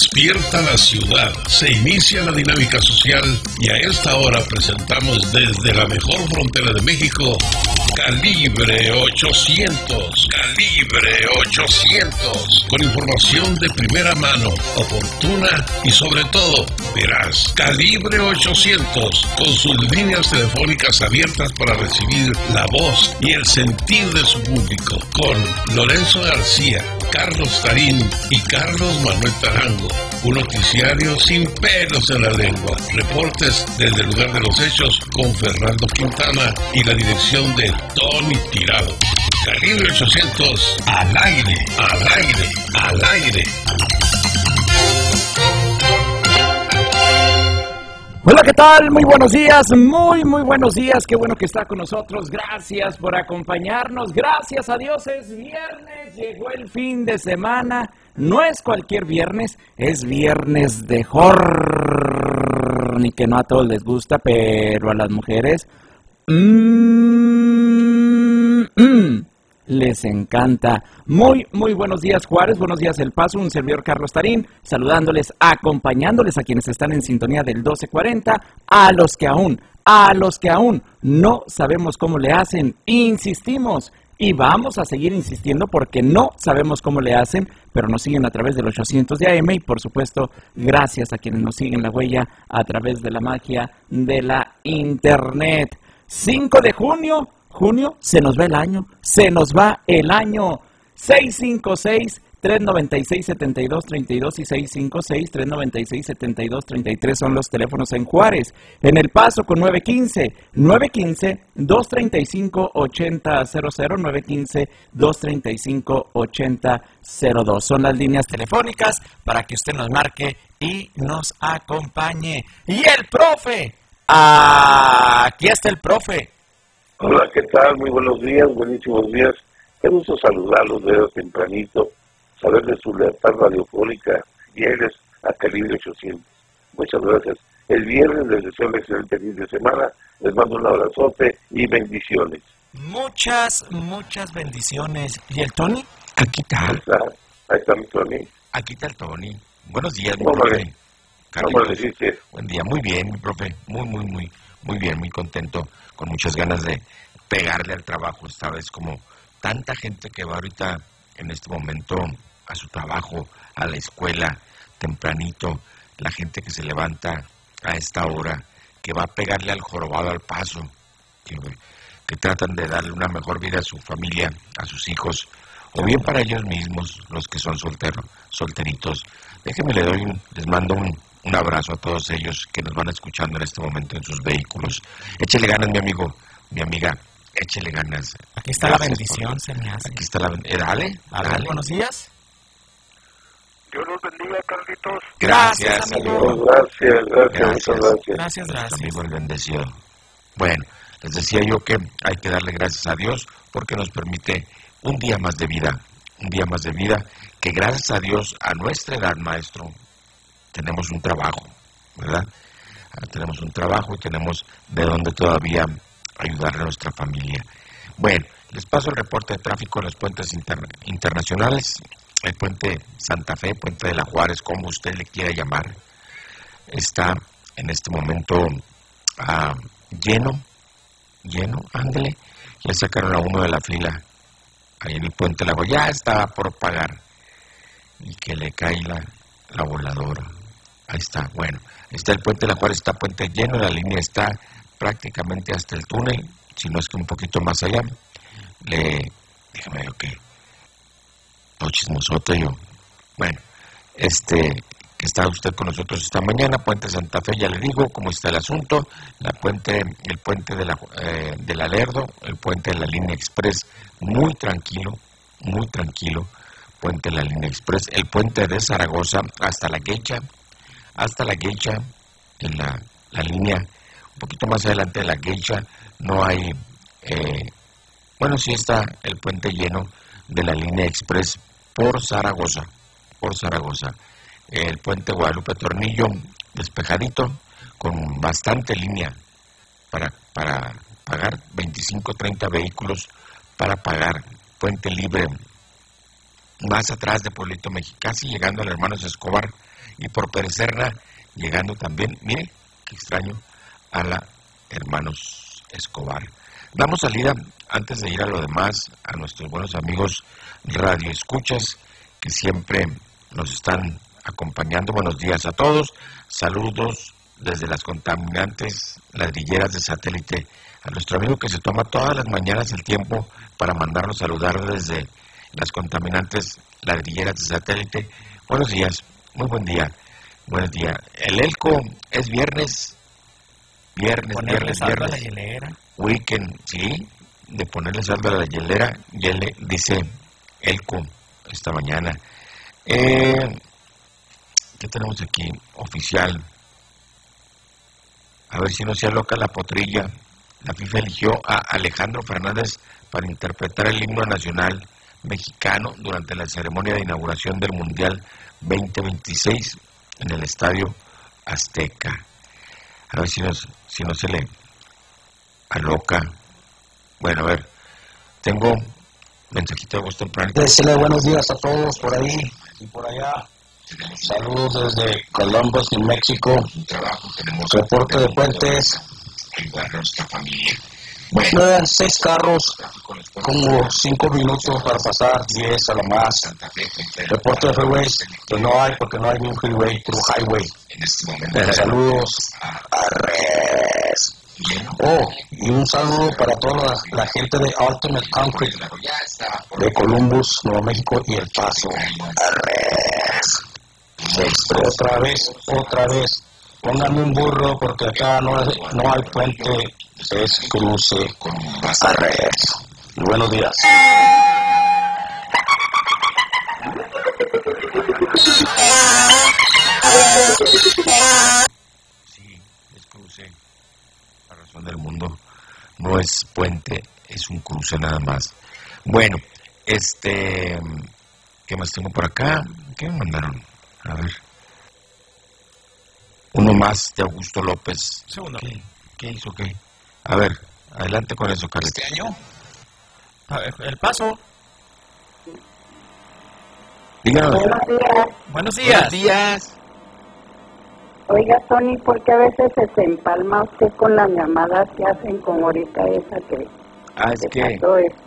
despierta la ciudad, se inicia la dinámica social y a esta hora presentamos desde la mejor frontera de México, Calibre 800, Calibre 800, con información de primera mano, oportuna y sobre todo veraz. Calibre 800, con sus líneas telefónicas abiertas para recibir la voz y el sentir de su público, con Lorenzo García, Carlos Tarín y Carlos Manuel Tarango. Un noticiario sin pelos en la lengua. Reportes desde el lugar de los hechos con Fernando Quintana y la dirección de Tony Tirado. Calibre 800, al aire, al aire, al aire. Hola, ¿qué tal? Muy buenos días, muy buenos días. Qué bueno que está con nosotros. Gracias por acompañarnos. Gracias a Dios es viernes. Llegó el fin de semana. No es cualquier viernes, es viernes de horror. Ni que no a todos les gusta, pero a las mujeres les encanta. Muy buenos días, Juárez, buenos días, El Paso, un servidor Carlos Tarín, saludándoles, acompañándoles a quienes están en sintonía del 1240, a los que aún no sabemos cómo le hacen, insistimos y vamos a seguir insistiendo porque no sabemos cómo le hacen, pero nos siguen a través del 800 de AM y por supuesto gracias a quienes nos siguen la huella a través de la magia de la internet. 5 de junio, se nos va el año, 656-396-7232 y 656-396-7233 son los teléfonos en Juárez. En El Paso con 915-235-8000, 915-235-8002. Son las líneas telefónicas para que usted nos marque y nos acompañe. Y el profe, aquí está el profe. Hola, ¿qué tal? Muy buenos días, buenísimos días. Qué gusto saludarlos de tempranito, saber de su lealtad radiofónica, fieles a Calibre 800. Muchas gracias. El viernes les deseo un excelente fin de semana. Les mando un abrazote y bendiciones. Muchas bendiciones. ¿Y el Tony? Aquí está. Ahí está mi Tony. Aquí está el Tony. Buenos días, mi profe. ¿Cómo le hiciste? Buen día, muy bien, mi profe. Muy bien, muy contento. Con muchas ganas de pegarle al trabajo, esta vez como tanta gente que va ahorita en este momento a su trabajo, a la escuela, tempranito, la gente que se levanta a esta hora, que va a pegarle al jorobado al paso, que tratan de darle una mejor vida a su familia, a sus hijos, o bien para ellos mismos, los que son solteritos. Déjenme les mando un abrazo a todos ellos que nos van escuchando en este momento en sus vehículos. Échele ganas, mi amigo, mi amiga, échele ganas. Aquí está la bendición, se me hace. Aquí está la bendición. Dale. Buenos días. Dios los bendiga, Carlitos. Gracias, amigo. Gracias, muchas gracias. Gracias. Amigo, el bendecido. Bueno, les decía yo que hay que darle gracias a Dios porque nos permite un día más de vida, que gracias a Dios, a nuestra edad, maestro, tenemos un trabajo, ¿verdad? Tenemos un trabajo y tenemos de dónde todavía ayudar a nuestra familia. Bueno, les paso el reporte de tráfico en los puentes internacionales. El puente Santa Fe, puente de la Juárez, como usted le quiera llamar, está en este momento lleno, ándele. Ya sacaron a uno de la fila ahí en el puente de la Juárez, ya estaba por pagar y que le cae la voladora. Ahí está, bueno, está el puente de la Juárez, está puente lleno, la línea está prácticamente hasta el túnel, si no es que un poquito más allá. Déjame ver qué. Chismosote yo. Bueno, que está usted con nosotros esta mañana, puente Santa Fe, ya le digo cómo está el asunto, el puente del Alerdo, el puente de la línea Express, muy tranquilo, puente de la línea Express, el puente de Zaragoza hasta la Guecha, en la línea, un poquito más adelante de la Guecha, no hay, sí está el puente lleno de la línea Express por Zaragoza, el puente Guadalupe Tornillo despejadito, con bastante línea para pagar, 25, 30 vehículos para pagar, puente libre más atrás de Pueblito México, casi llegando al Hermanos Escobar, y por Perecerna, llegando también, mire, qué extraño, a la Hermanos Escobar. Damos salida, antes de ir a lo demás, a nuestros buenos amigos radioescuchas que siempre nos están acompañando. Buenos días a todos, saludos desde las contaminantes ladrilleras de satélite, a nuestro amigo que se toma todas las mañanas el tiempo para mandarnos saludar desde las contaminantes ladrilleras de satélite. Buenos días, muy buen día, buenos días. El Elco es viernes, viernes, A la hielera. weekend, sí, de ponerle saldo a la hielera, dice Elco esta mañana. ¿Qué tenemos aquí? Oficial. A ver si no se aloca la potrilla. La FIFA eligió a Alejandro Fernández para interpretar el himno nacional mexicano durante la ceremonia de inauguración del Mundial 2026 en el Estadio Azteca. A ver si no se le aloca. Bueno, a ver, tengo mensajito de voz tempranito. Decirle buenos días a todos por ahí y por allá. Saludos desde Columbus, New México. Reporte de puentes. Bueno, 6 carros, como 5 minutos para pasar, 10 a lo más. Reporte de freeways, que no hay porque no hay ni un freeway, true highway. Saludos. Arres. Y un saludo para toda la gente de Ultimate Concrete de Columbus, Nuevo México y El Paso. Arres. Otra vez. Pónganme un burro porque acá no hay puente, es cruce. Arres. Y buenos días. Sí, es cruce. La razón del mundo no es puente, es un cruce nada más. Bueno, ¿qué más tengo por acá? ¿Qué me mandaron? A ver. Uno más de Augusto López. Segundo. ¿Qué hizo qué? A ver, adelante con eso, Carlos. ¿Este año? A ver, El Paso. Díganos. Buenos días. Buenos días. Oiga, Tony, ¿por qué a veces se empalma usted con las llamadas que hacen con ahorita esa que Es que pasó